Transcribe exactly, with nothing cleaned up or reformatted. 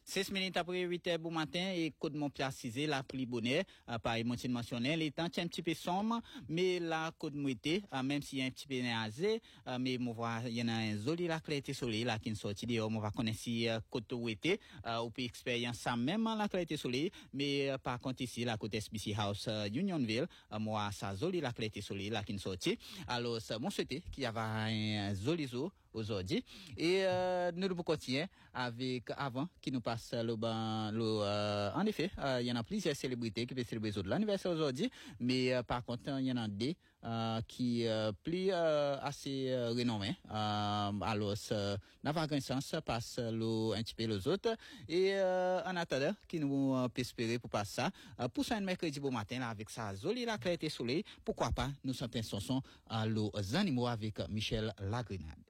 seize minutes après huit heures bon matin et code mon placé la plus bonheur par Montine mentionné les temps un petit peu sombre mais la code moité même s'il y a un petit peu néazé mais on voit il y en a un joli la clarté soleil là qui sorti dehors on va connaître si côté où était ou puis expérience ça même la clarté soleil mais par contre ici la côté S B C House Unionville moi ça joli la clarté soleil là qui sorti alors mon souhaité qui avait un joli jour aujourd'hui et euh, nous devons continuer avec avant qui nous passe le ban le euh, en effet il euh, y en a plusieurs célébrités qui peuvent célébrer l'anniversaire aujourd'hui mais euh, par contre il y en a des euh, qui euh, plus euh, assez euh, renommés euh, alors euh, n'a pas grand sens passe le un petit peu les autres et euh, en attendant qui nous euh, peut espérer pour passer ça euh, pour ça un mercredi bon matin là avec ça joli la clarté soleil pourquoi pas nous sentons son son à los animaux avec Michel Lagrenade.